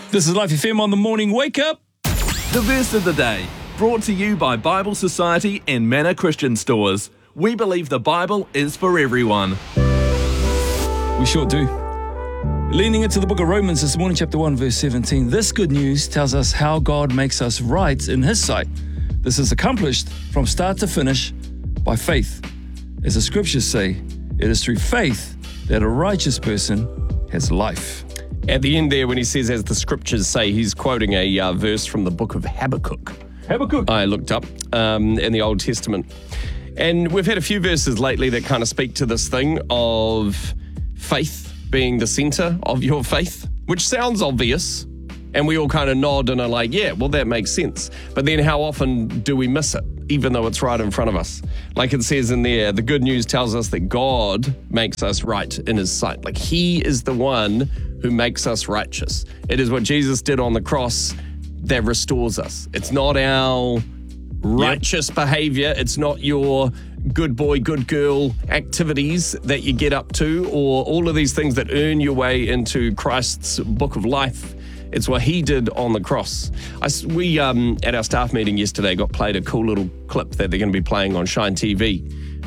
This is Life FM on the morning wake up. The verse of the day, brought to you by Bible Society and Manor Christian Stores. We believe the Bible is for everyone. We sure do. Leaning into the book of Romans this morning, chapter 1, verse 17. This good news tells us how God makes us right in His sight. This is accomplished from start to finish by faith. As the scriptures say, it is through faith that a righteous person has life. At the end there, when he says, as the scriptures say, he's quoting a verse from the book of Habakkuk. Habakkuk. I looked up in the Old Testament. And we've had a few verses lately that kind of speak to this thing of faith being the center of your faith, which sounds obvious. And we all kind of nod and are like, yeah, well, that makes sense. But then how often do we miss it, even though it's right in front of us? Like it says in there, the good news tells us that God makes us right in His sight. Like He is the one who makes us righteous. It is what Jesus did on the cross that restores us. It's not our righteous behavior. It's not your good boy, good girl activities that you get up to, or all of these things that earn your way into Christ's book of life. It's what He did on the cross. We, at our staff meeting yesterday, got played a cool little clip that they're going to be playing on Shine TV.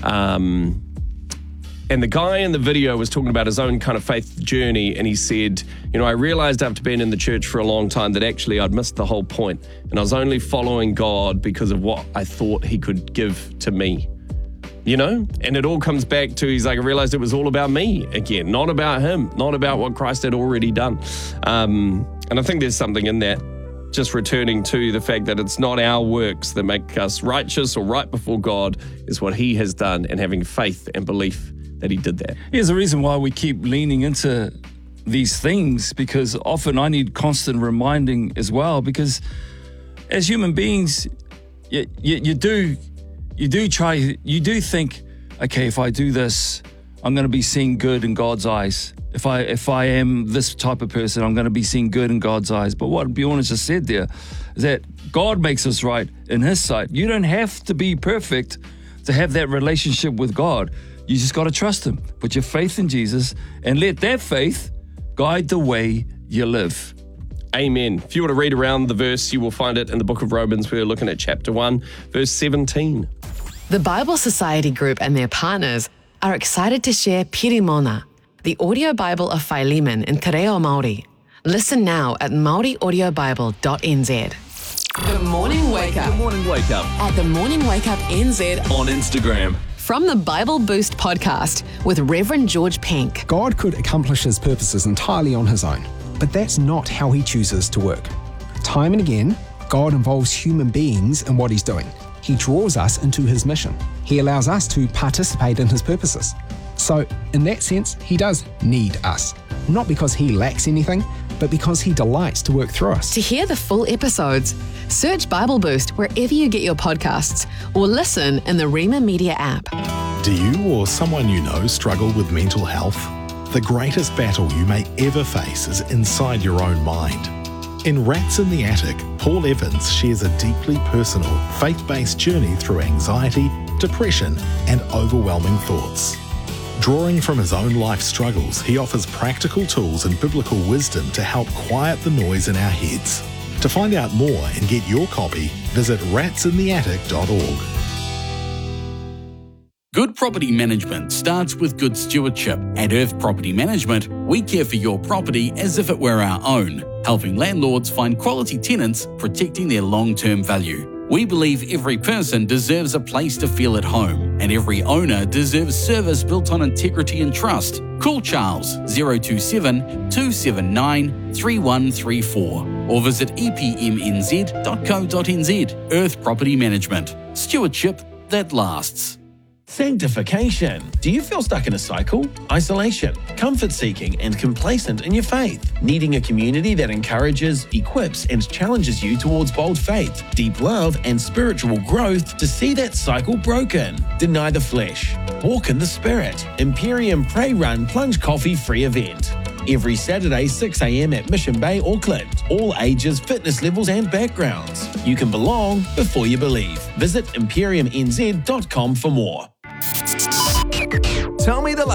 And the guy in the video was talking about his own kind of faith journey, and he said, I realized after being in the church for a long time that actually I'd missed the whole point, and I was only following God because of what I thought He could give to me. And it all comes back to, he's like, I realized it was all about me again, not about Him, not about what Christ had already done. And I think there's something in that, just returning to the fact that it's not our works that make us righteous or right before God, it's what He has done, and having faith and belief that He did that. Here's the reason why we keep leaning into these things, because often I need constant reminding as well, because as human beings, you do think, okay, if I do this, I'm going to be seen good in God's eyes. If I am this type of person, I'm going to be seen good in God's eyes. But what Bjorn just said there is that God makes us right in His sight. You don't have to be perfect to have that relationship with God. You just got to trust Him. Put your faith in Jesus and let that faith guide the way you live. Amen. If you want to read around the verse, you will find it in the book of Romans. We're looking at chapter 1, verse 17. The Bible Society Group and their partners are excited to share Pirimona, the audio Bible of Philemon in Te Reo Māori. Listen now at maoriaudiobible.nz. The Morning Wake Up. Good morning, wake up. At The Morning Wake Up NZ. On Instagram. From the Bible Boost podcast with Reverend George Pink. God could accomplish His purposes entirely on His own, but that's not how He chooses to work. Time and again, God involves human beings in what He's doing. He draws us into His mission. He allows us to participate in His purposes. So, in that sense, He does need us. Not because He lacks anything, but because He delights to work through us. To hear the full episodes, search Bible Boost wherever you get your podcasts or listen in the Rema Media app. Do you or someone you know struggle with mental health? The greatest battle you may ever face is inside your own mind. In Rats in the Attic, Paul Evans shares a deeply personal, faith-based journey through anxiety, depression, and overwhelming thoughts. Drawing from his own life struggles, he offers practical tools and biblical wisdom to help quiet the noise in our heads. To find out more and get your copy, visit ratsintheattic.org. Good property management starts with good stewardship. At Earth Property Management, we care for your property as if it were our own, helping landlords find quality tenants, protecting their long-term value. We believe every person deserves a place to feel at home, and every owner deserves service built on integrity and trust. Call Charles 027 279 3134 or visit epmnz.co.nz. Earth Property Management. Stewardship that lasts. Sanctification. Do you feel stuck in a cycle? Isolation, comfort-seeking, and complacent in your faith? Needing a community that encourages, equips, and challenges you towards bold faith, deep love, and spiritual growth to see that cycle broken? Deny the flesh. Walk in the Spirit. Imperium Pray Run Plunge Coffee free event. Every Saturday, 6 a.m. at Mission Bay, Auckland. All ages, fitness levels, and backgrounds. You can belong before you believe. Visit imperiumnz.com for more. Tell me the latest.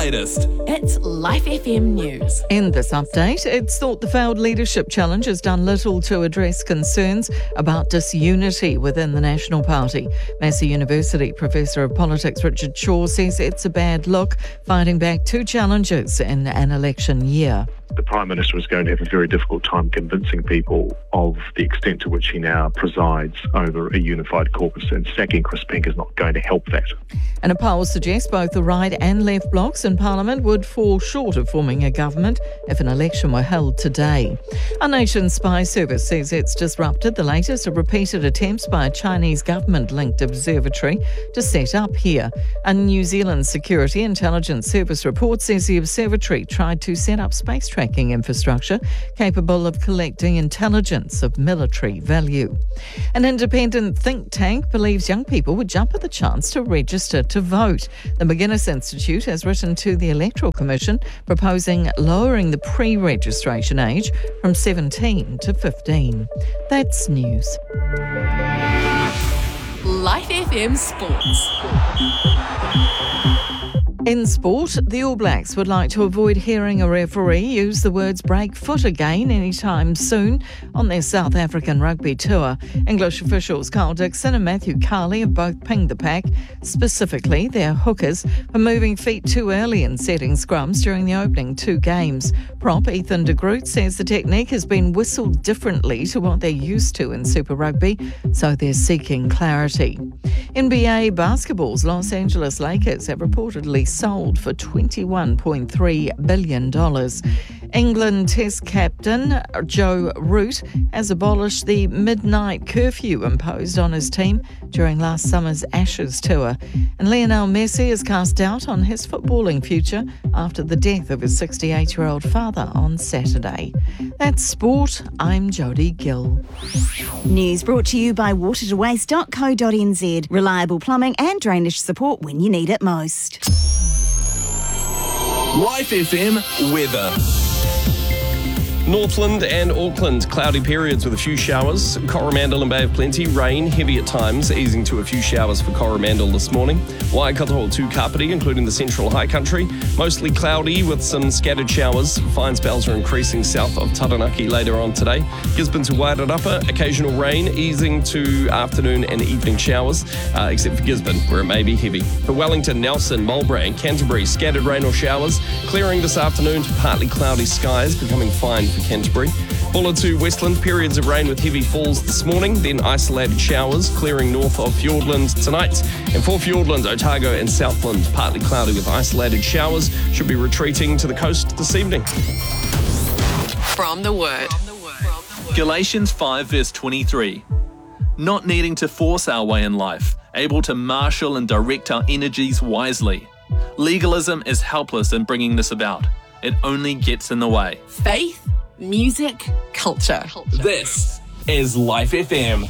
latest. It's Life FM News. In this update, it's thought the failed leadership challenge has done little to address concerns about disunity within the National Party. Massey University Professor of Politics Richard Shaw says it's a bad look, fighting back two challenges in an election year. The Prime Minister is going to have a very difficult time convincing people of the extent to which he now presides over a unified caucus, and sacking Chris Pink is not going to help that. And a poll suggests both the right and left blocs in Parliament would fall short of forming a government if an election were held today. Our nation's spy service says it's disrupted the latest of repeated attempts by a Chinese government-linked observatory to set up here. A New Zealand Security Intelligence Service report says the observatory tried to set up space tracking infrastructure capable of collecting intelligence of military value. An independent think tank believes young people would jump at the chance to register to vote. The McGuinness Institute has written to the Electoral Commission proposing lowering the pre-registration age from 17 to 15. That's news. Life FM Sports. In sport, the All Blacks would like to avoid hearing a referee use the words break foot again anytime soon on their South African rugby tour. English officials Carl Dixon and Matthew Carley have both pinged the pack, specifically their hookers, for moving feet too early in setting scrums during the opening two games. Prop Ethan de Groot says the technique has been whistled differently to what they're used to in Super Rugby, so they're seeking clarity. NBA basketball's Los Angeles Lakers have reportedly sold for $21.3 billion. England Test captain Joe Root has abolished the midnight curfew imposed on his team during last summer's Ashes tour. And Lionel Messi has cast doubt on his footballing future after the death of his 68-year-old father on Saturday. That's sport. I'm Jodie Gill. News brought to you by watertowaste.co.nz. Reliable plumbing and drainage support when you need it most. Life FM weather. Northland and Auckland, cloudy periods with a few showers. Coromandel and Bay of Plenty, rain, heavy at times, easing to a few showers for Coromandel this morning. Waikato to Kapiti, including the central high country, mostly cloudy with some scattered showers. Fine spells are increasing south of Taranaki later on today. Gisborne to Wairarapa, occasional rain, easing to afternoon and evening showers, except for Gisborne, where it may be heavy. For Wellington, Nelson, Mulbrae and Canterbury, scattered rain or showers, clearing this afternoon to partly cloudy skies, becoming fine for Canterbury. Buller to Westland, periods of rain with heavy falls this morning, then isolated showers, clearing north of Fiordland tonight. And for Fiordland, Otago and Southland, partly cloudy with isolated showers, should be retreating to the coast this evening. From the Word. Galatians 5 verse 23. Not needing to force our way in life, able to marshal and direct our energies wisely. Legalism is helpless in bringing this about. It only gets in the way. Faith, music, culture. This is Life FM.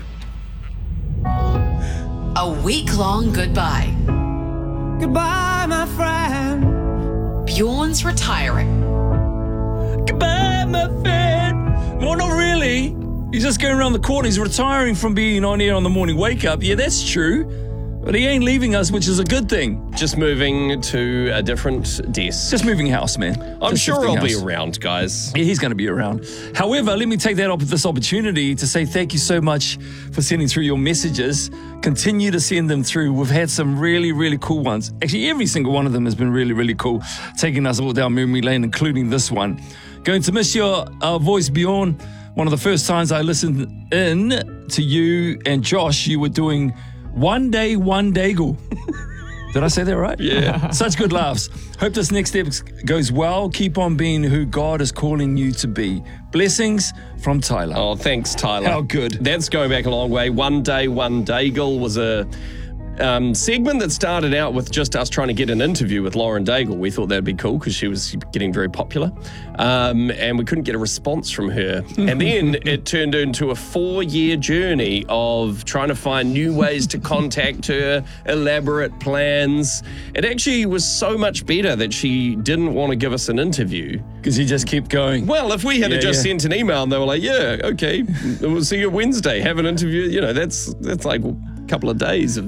A week-long goodbye. Goodbye, my friend. Bjorn's retiring. Goodbye, my friend. Well, not really. He's just going around the corner. He's retiring from being on air on the morning wake-up. Yeah, that's true. But he ain't leaving us, which is a good thing. Just moving to a different desk. Just moving house, man. I'm Just sure shifting I'll be house. around, guys. Yeah, he's going to be around. However, let me take this opportunity to say thank you so much for sending through your messages. Continue to send them through. We've had some really, really cool ones. Actually, every single one of them has been really, really cool, taking us all down memory lane, including this one. Going to miss your voice, Bjorn. One of the first times I listened in to you and Josh, you were doing One Day, One Daigle. Did I say that right? Yeah. Such good laughs. Hope this next step goes well. Keep on being who God is calling you to be. Blessings from Tyler. Oh, thanks, Tyler. How good. That's going back a long way. One Day, One Daigle was a segment that started out with just us trying to get an interview with Lauren Daigle. We thought that'd be cool because she was getting very popular. And we couldn't get a response from her. And then it turned into a 4-year journey of trying to find new ways to contact her, elaborate plans. It actually was so much better that she didn't want to give us an interview. Because you just keep going. Well, if we had just sent an email and they were like, yeah, okay, we'll see you Wednesday, have an interview. You know, that's like a couple of days of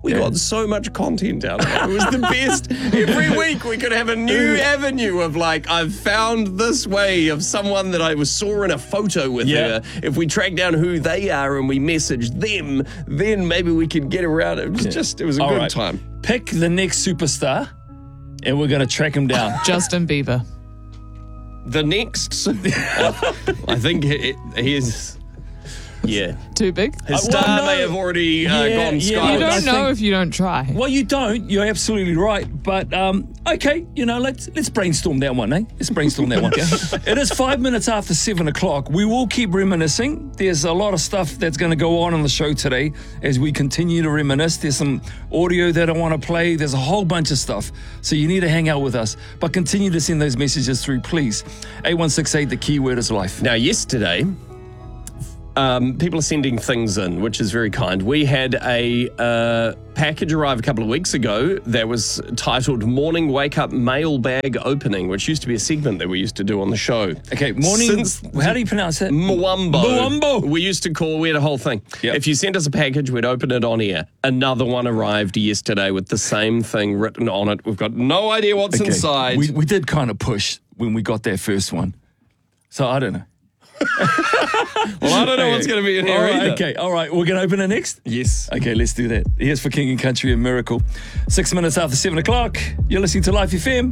We got so much content out of it. It was the best. Every week we could have a new avenue of like, I've found this way of someone that I saw in a photo with her. If we track down who they are and we message them, then maybe we can get around it. It was a good time. Pick the next superstar and we're going to track him down. Justin Bieber. The next, I think he is, too big. His star may have already gone skyward. You don't know if you don't try. Well, you don't. You're absolutely right. But okay, let's brainstorm that one, eh? Let's brainstorm that one. It is 5 minutes after 7 o'clock. We will keep reminiscing. There's a lot of stuff that's going to go on the show today as we continue to reminisce. There's some audio that I want to play. There's a whole bunch of stuff. So you need to hang out with us. But continue to send those messages through, please. 8168, the keyword is life. Now, yesterday, people are sending things in, which is very kind. We had a package arrive a couple of weeks ago that was titled Morning Wake Up Mailbag Opening, which used to be a segment that we used to do on the show. Okay, how do you pronounce it? Mwambo. We had a whole thing. Yep. If you sent us a package, we'd open it on air. Another one arrived yesterday with the same thing written on it. We've got no idea what's inside. We did kind of push when we got that first one. So I don't know. Well, I don't know what's going to be in here either. Okay, all right. We're going to open it next? Yes. Okay, let's do that. Here's for King and Country and Miracle. 6 minutes after 7 o'clock. You're listening to Life FM.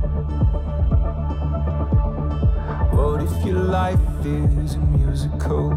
What if your life is a musical?